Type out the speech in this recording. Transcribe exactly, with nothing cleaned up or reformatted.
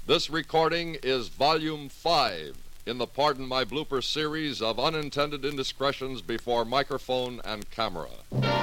This recording is Volume five in the Pardon My Blooper series of unintended indiscretions before microphone and camera.